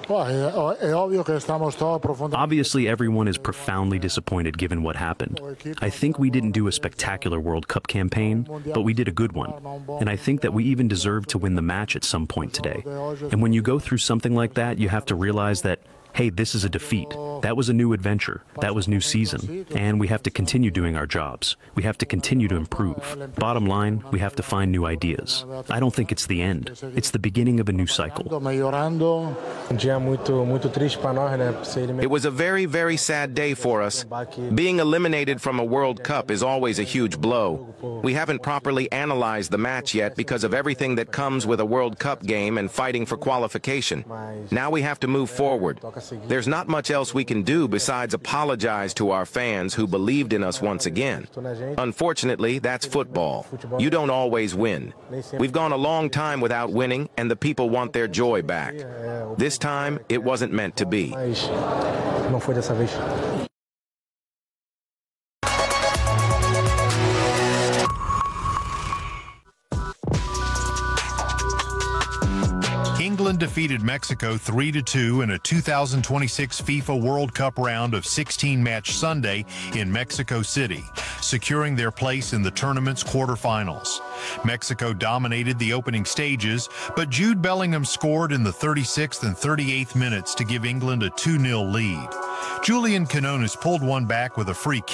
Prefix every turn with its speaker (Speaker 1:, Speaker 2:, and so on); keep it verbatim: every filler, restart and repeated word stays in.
Speaker 1: Obviously, everyone is profoundly disappointed given what happened. I think we didn't do a spectacular World Cup campaign, but we did a good one. And I think that we even deserved to win the match at some point today. And when you go through something like that, you have to realize that, hey, this is a defeat. That was a new adventure. That was new season. And we have to continue doing our jobs. We have to continue to improve. Bottom line, we have to find new ideas. I don't think it's the end. It's the beginning of a new cycle.
Speaker 2: It was a very, very sad day for us. Being eliminated from a World Cup is always a huge blow. We haven't properly analyzed the match yet because of everything that comes with a World Cup game and fighting for qualification. Now we have to move forward. There's not much else we can do besides apologize to our fans who believed in us once again. Unfortunately, that's football. You don't always win. We've gone a long time without winning, and the people want their joy back. This time, it wasn't meant to be.
Speaker 3: England defeated Mexico three to two in a two thousand twenty-six FIFA World Cup round of sixteen match Sunday in Mexico City, securing their place in the tournament's quarterfinals. Mexico dominated the opening stages, but Jude Bellingham scored in the thirty-sixth and thirty-eighth minutes to give England a two nil lead. Julian Quinones pulled one back with a free kick